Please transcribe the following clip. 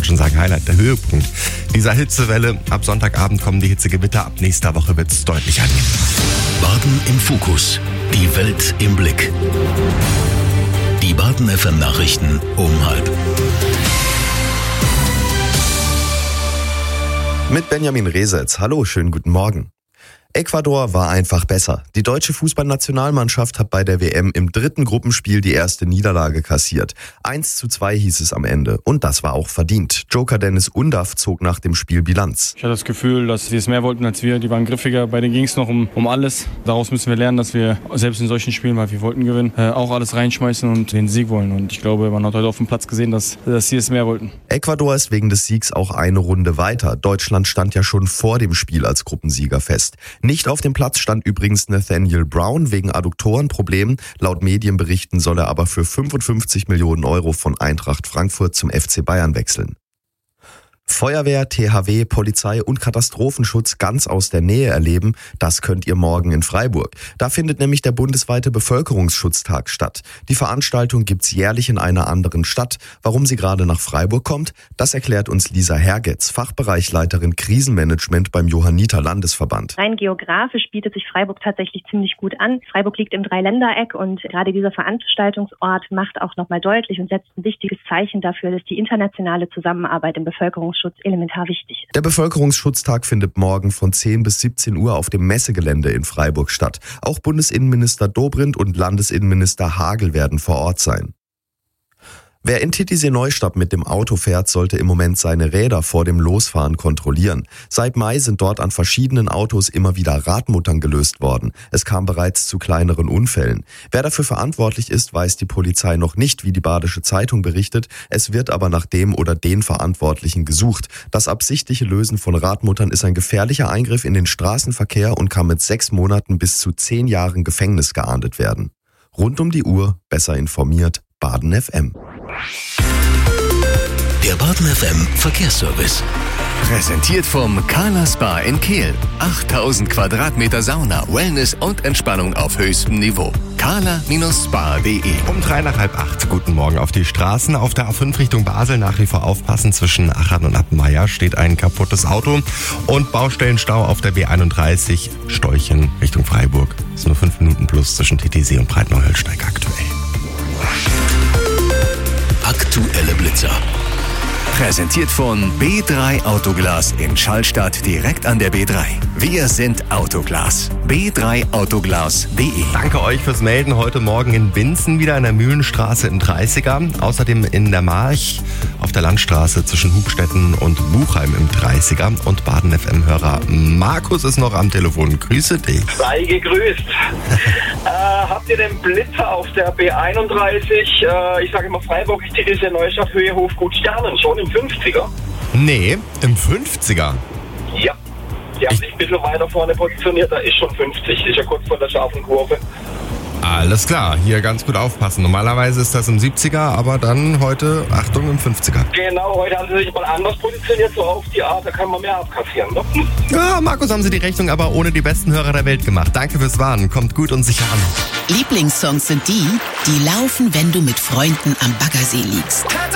schon sagen, Highlight, der Höhepunkt dieser Hitzewelle. Ab Sonntagabend kommen die Hitzegewitter, ab nächster Woche wird es deutlich annehmen. Baden im Fokus. Die Welt im Blick. Die Baden FM Nachrichten um 12:30. Mit Benjamin Resetz. Hallo, schönen guten Morgen. Ecuador war einfach besser. Die deutsche Fußballnationalmannschaft hat bei der WM im 3. Gruppenspiel die erste Niederlage kassiert. 1:2 hieß es am Ende. Und das war auch verdient. Joker Dennis Undaff zog nach dem Spiel Bilanz. Ich hatte das Gefühl, dass wir es mehr wollten als wir. Die waren griffiger, bei denen ging es noch um alles. Daraus müssen wir lernen, dass wir selbst in solchen Spielen, weil wir wollten gewinnen, auch alles reinschmeißen und den Sieg wollen. Und ich glaube, man hat heute auf dem Platz gesehen, dass sie es mehr wollten. Ecuador ist wegen des Siegs auch eine Runde weiter. Deutschland stand ja schon vor dem Spiel als Gruppensieger fest. Nicht auf dem Platz stand übrigens Nathaniel Brown wegen Adduktorenproblemen. Laut Medienberichten soll er aber für 55 Millionen Euro von Eintracht Frankfurt zum FC Bayern wechseln. Feuerwehr, THW, Polizei und Katastrophenschutz ganz aus der Nähe erleben, das könnt ihr morgen in Freiburg. Da findet nämlich der bundesweite Bevölkerungsschutztag statt. Die Veranstaltung gibt's jährlich in einer anderen Stadt. Warum sie gerade nach Freiburg kommt, das erklärt uns Lisa Hergetz, Fachbereichsleiterin Krisenmanagement beim Johanniter Landesverband. Rein geografisch bietet sich Freiburg tatsächlich ziemlich gut an. Freiburg liegt im Dreiländereck und gerade dieser Veranstaltungsort macht auch nochmal deutlich und setzt ein wichtiges Zeichen dafür, dass die internationale Zusammenarbeit im Bevölkerungsschutz elementar wichtig ist. Der Bevölkerungsschutztag findet morgen von 10 bis 17 Uhr auf dem Messegelände in Freiburg statt. Auch Bundesinnenminister Dobrindt und Landesinnenminister Hagel werden vor Ort sein. Wer in Titisee-Neustadt mit dem Auto fährt, sollte im Moment seine Räder vor dem Losfahren kontrollieren. Seit Mai sind dort an verschiedenen Autos immer wieder Radmuttern gelöst worden. Es kam bereits zu kleineren Unfällen. Wer dafür verantwortlich ist, weiß die Polizei noch nicht, wie die Badische Zeitung berichtet. Es wird aber nach dem oder den Verantwortlichen gesucht. Das absichtliche Lösen von Radmuttern ist ein gefährlicher Eingriff in den Straßenverkehr und kann mit 6 Monaten bis zu 10 Jahren Gefängnis geahndet werden. Rund um die Uhr, besser informiert, Baden FM. Der Baden FM Verkehrsservice. Präsentiert vom Carla Spa in Kehl. 8000 Quadratmeter Sauna, Wellness und Entspannung auf höchstem Niveau. carla-spa.de. Um 7:45. Guten Morgen auf die Straßen. Auf der A5 Richtung Basel nach wie vor aufpassen. Zwischen Achern und Appenmeier steht ein kaputtes Auto. Und Baustellenstau auf der B31 Stolchen Richtung Freiburg. Ist nur 5 Minuten plus zwischen Titisee und Breitneuhöllsteig aktuell. Aktuelle Blitzer. Präsentiert von B3 Autoglas in Schallstadt direkt an der B3. Wir sind Autoglas. b3autoglas.de. Danke euch fürs Melden. Heute Morgen in Binzen wieder in der Mühlenstraße im 30er. Außerdem in der March auf der Landstraße zwischen Hubstetten und Buchheim im 30er. Und Baden FM-Hörer Markus ist noch am Telefon. Grüße dich. Sei gegrüßt. Habt ihr den Blitzer auf der B31? Ich sage immer Freiburg, Titisee, Neustadt, Höhe, Hofgut, Sternen schon im 50er? Nee, im 50er. Ja. Die haben sich ein bisschen weiter vorne positioniert, da ist schon 50, ist ja kurz vor der scharfen Kurve. Alles klar, hier ganz gut aufpassen. Normalerweise ist das im 70er, aber dann heute, Achtung, im 50er. Genau, heute haben sie sich mal anders positioniert, so auf die Art, da kann man mehr abkassieren. Ne? Ja, Markus, haben sie die Rechnung aber ohne die besten Hörer der Welt gemacht. Danke fürs Warnen, kommt gut und sicher an. Lieblingssongs sind die laufen, wenn du mit Freunden am Baggersee liegst.